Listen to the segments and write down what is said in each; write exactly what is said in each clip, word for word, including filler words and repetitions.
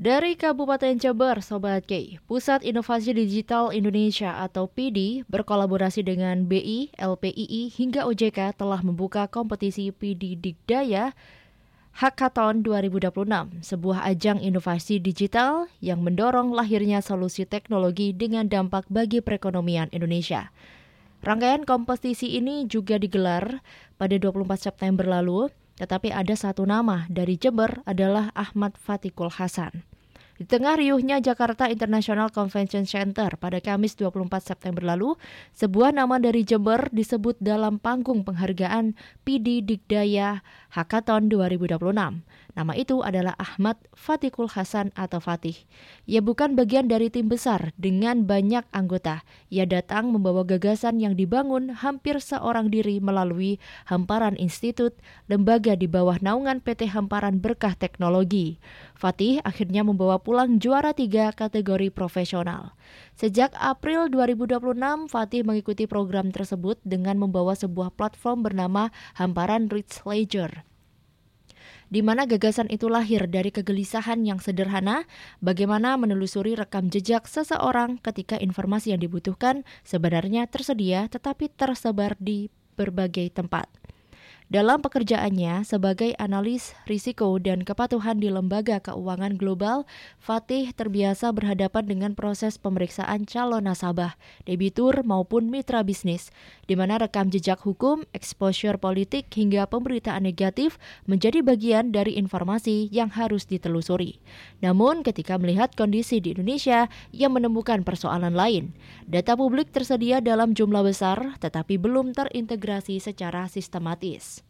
Dari Kabupaten Jember, Sobat K, Pusat Inovasi Digital Indonesia atau P I D I berkolaborasi dengan B I, L P I I hingga O J K telah membuka kompetisi P I D I Dikdaya Hackathon dua ribu dua puluh enam, sebuah ajang inovasi digital yang mendorong lahirnya solusi teknologi dengan dampak bagi perekonomian Indonesia. Rangkaian kompetisi ini juga digelar pada dua puluh empat September lalu, tetapi ada satu nama dari Jember adalah Ahmad Fatikul Hasan. Di tengah riuhnya Jakarta International Convention Center pada Kamis dua puluh empat September lalu, sebuah nama dari Jember disebut dalam panggung penghargaan P I D I Dikdaya Hackathon dua ribu dua puluh enam. Nama itu adalah Ahmad Fatikul Hasan atau Fatih. Ia bukan bagian dari tim besar dengan banyak anggota. Ia datang membawa gagasan yang dibangun hampir seorang diri melalui Hamparan Institute, lembaga di bawah naungan P T Hamparan Berkah Teknologi. Fatih akhirnya membawa pulang juara tiga kategori profesional. Sejak April dua ribu dua puluh enam, Fatih mengikuti program tersebut dengan membawa sebuah platform bernama Hamparan Rich Ledger, di mana gagasan itu lahir dari kegelisahan yang sederhana, bagaimana menelusuri rekam jejak seseorang ketika informasi yang dibutuhkan sebenarnya tersedia tetapi tersebar di berbagai tempat. Dalam pekerjaannya sebagai analis risiko dan kepatuhan di lembaga keuangan global, Fatih terbiasa berhadapan dengan proses pemeriksaan calon nasabah, debitur maupun mitra bisnis, di mana rekam jejak hukum, exposure politik hingga pemberitaan negatif menjadi bagian dari informasi yang harus ditelusuri. Namun ketika melihat kondisi di Indonesia, ia menemukan persoalan lain. Data publik tersedia dalam jumlah besar tetapi belum terintegrasi secara sistematis.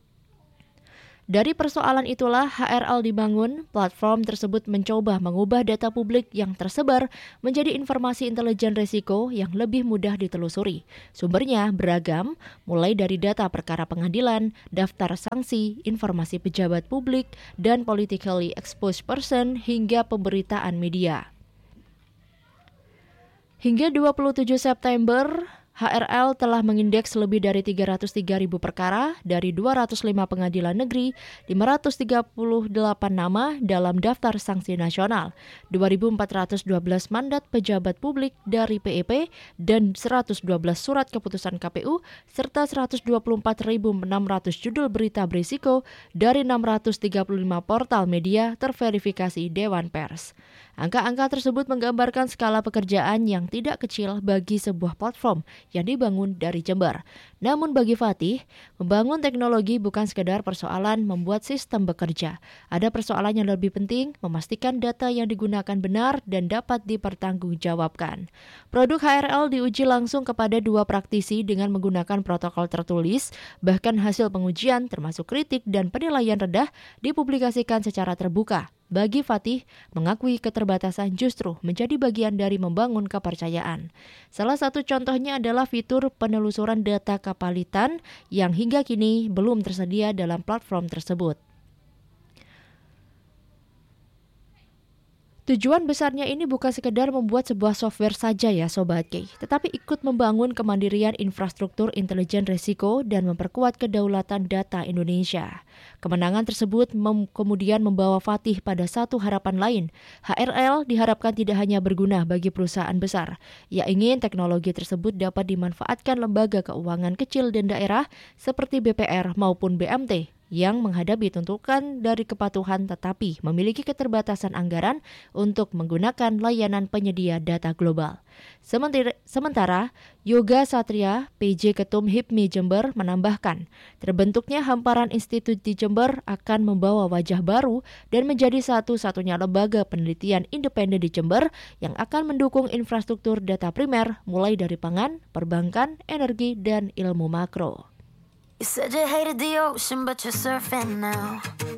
Dari persoalan itulah H R L dibangun. Platform tersebut mencoba mengubah data publik yang tersebar menjadi informasi intelijen risiko yang lebih mudah ditelusuri. Sumbernya beragam, mulai dari data perkara pengadilan, daftar sanksi, informasi pejabat publik, dan politically exposed person hingga pemberitaan media. Hingga dua puluh tujuh September, H R L telah mengindeks lebih dari tiga ratus tiga ribu perkara dari dua ratus lima pengadilan negeri, lima ratus tiga puluh delapan nama dalam daftar sanksi nasional, dua ribu empat ratus dua belas mandat pejabat publik dari P E P, dan seratus dua belas surat keputusan K P U, serta seratus dua puluh empat ribu enam ratus judul berita berisiko dari enam ratus tiga puluh lima portal media terverifikasi Dewan Pers. Angka-angka tersebut menggambarkan skala pekerjaan yang tidak kecil bagi sebuah platform yang dibangun dari Jember. Namun bagi Fatih, membangun teknologi bukan sekedar persoalan membuat sistem bekerja. Ada persoalan yang lebih penting, memastikan data yang digunakan benar dan dapat dipertanggungjawabkan. Produk H R L diuji langsung kepada dua praktisi dengan menggunakan protokol tertulis, bahkan hasil pengujian termasuk kritik dan penilaian rendah dipublikasikan secara terbuka. Bagi Fatih, mengakui keterbatasan justru menjadi bagian dari membangun kepercayaan. Salah satu contohnya adalah fitur penelusuran data kapalitan yang hingga kini belum tersedia dalam platform tersebut. Tujuan besarnya ini bukan sekedar membuat sebuah software saja ya Sobat K, tetapi ikut membangun kemandirian infrastruktur intelijen risiko dan memperkuat kedaulatan data Indonesia. Kemenangan tersebut mem- kemudian membawa Fatih pada satu harapan lain. H R L diharapkan tidak hanya berguna bagi perusahaan besar. Ia ingin teknologi tersebut dapat dimanfaatkan lembaga keuangan kecil dan daerah seperti B P R maupun B M T yang menghadapi tuntutan dari kepatuhan tetapi memiliki keterbatasan anggaran untuk menggunakan layanan penyedia data global. Sementara, sementara Yoga Satria, P J Ketum Hipmi Jember menambahkan, terbentuknya Hamparan Institute di Jember akan membawa wajah baru dan menjadi satu-satunya lembaga penelitian independen di Jember yang akan mendukung infrastruktur data primer mulai dari pangan, perbankan, energi, dan ilmu makro. You said you hated the ocean, but you're surfing now.